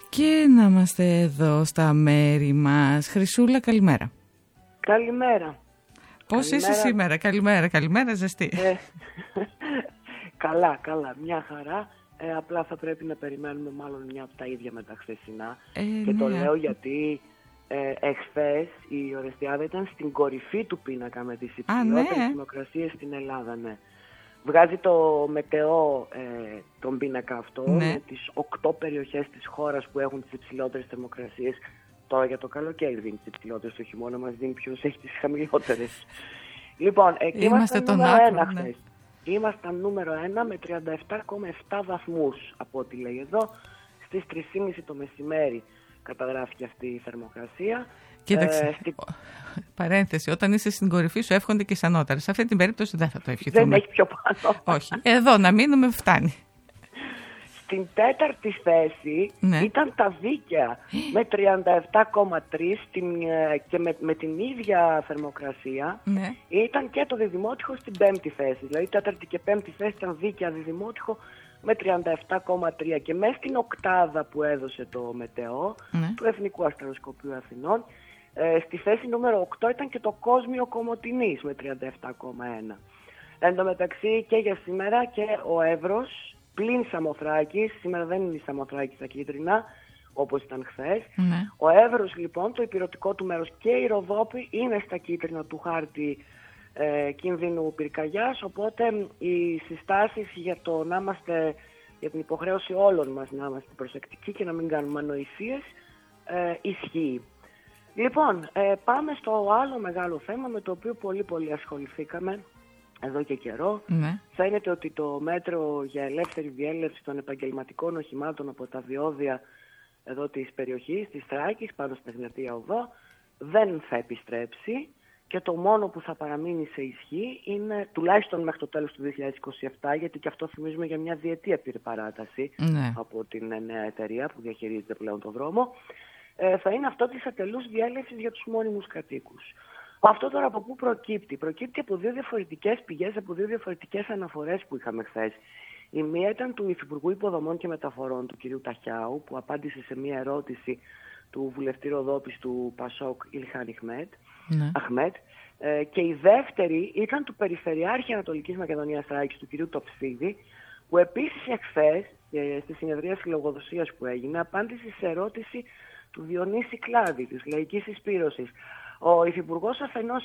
Και να είμαστε εδώ στα μέρη μας. Χρυσούλα, καλημέρα. Καλημέρα. Πώς είσαι σήμερα? Καλημέρα, ζεστή. Καλά, μια χαρά. Απλά θα πρέπει να περιμένουμε μάλλον μια από τα ίδια με τα χθεσινά. Και το λέω γιατί εχθές η Ορεστιάδα ήταν στην κορυφή του πίνακα με τις υψηλότερες θερμοκρασίες στην Ελλάδα. Ναι. Βγάζει το Μετεό τον πίνακα αυτό, με τις 8 περιοχές της χώρας που έχουν τις υψηλότερες θερμοκρασίες. Τώρα για το καλοκαίρι δίνει τις υψηλότερες, το χειμώνα μας δίνει ποιος έχει τις χαμηλότερες. Λοιπόν, εκεί ήμασταν νούμερο 1 χθες. Ήμασταν νούμερο 1 με 37,7 βαθμούς από ό,τι λέει εδώ. Στις 3.30 το μεσημέρι καταγράφηκε αυτή η θερμοκρασία. Κοίταξε, παρένθεση, όταν είσαι στην κορυφή σου εύχονται και οι ανώτερες. Σε αυτή την περίπτωση δεν θα το ευχηθούμε. Δεν έχει πιο πάνω. Όχι, εδώ να μείνουμε φτάνει. Στην τέταρτη θέση ήταν τα Δίκαια με 37,3 και με την ίδια θερμοκρασία. Ήταν και το Διδημότυχο στην πέμπτη θέση. Δηλαδή τέταρτη και πέμπτη θέση ήταν Δίκαια Διδημότυχο με 37,3 και μέσα στην οκτάδα που έδωσε το Μετεό του Εθνικού Αστροσκοπείου Αθηνών, στη θέση νούμερο 8 ήταν και το Κόσμιο Κομοτηνής με 37,1. Εν τω μεταξύ και για σήμερα και ο Εύρος πλην Σαμοθράκης, σήμερα δεν είναι η Σαμοθράκη στα κίτρινα όπως ήταν χθες. Ο Εύρος λοιπόν, το ηπειρωτικό του μέρος και η Ροδόπη είναι στα κίτρινα του χάρτη κίνδυνου πυρκαγιάς, οπότε οι συστάσεις για το να είμαστε, για την υποχρέωση όλων μας να είμαστε προσεκτικοί και να μην κάνουμε ανοησίες ισχύει. Λοιπόν, πάμε στο άλλο μεγάλο θέμα με το οποίο πολύ ασχοληθήκαμε εδώ και καιρό. Φαίνεται ότι το μέτρο για ελεύθερη διέλευση των επαγγελματικών οχημάτων από τα διόδια εδώ της περιοχής, της Θράκης, πάνω στην Εγνατία Οδό, δεν θα επιστρέψει και το μόνο που θα παραμείνει σε ισχύ είναι, τουλάχιστον μέχρι το τέλος του 2027, γιατί και αυτό θυμίζουμε για μια διετία πήρε παράταση από την νέα εταιρεία που διαχειρίζεται πλέον το δρόμο, θα είναι αυτό της ατελούς διέλευσης για τους μόνιμους κατοίκους. Αυτό τώρα από πού προκύπτει? Προκύπτει από δύο διαφορετικές πηγές, από δύο διαφορετικές αναφορές που είχαμε χθες. Η μία ήταν του Υφυπουργού Υποδομών και Μεταφορών, του κ. Ταχιάου, που απάντησε σε μία ερώτηση του βουλευτή Ροδόπης του Πασόκ Ιλχάν Αχμέτ. Και η δεύτερη ήταν του Περιφερειάρχη Ανατολικής Μακεδονίας Θράκης, του κ. Τοψίδη, που επίσης εχθές, στη συνεδρίαση λογοδοσίας που έγινε, απάντησε σε ερώτηση του Διονύση Κλάδη, της Λαϊκής Συσπήρωσης. Ο Υφυπουργός αφενός